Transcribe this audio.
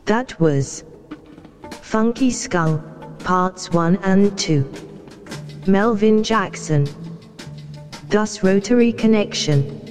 That was Funky Skull, Parts 1 and 2. Melvin Jackson. Thus Rotary Connection.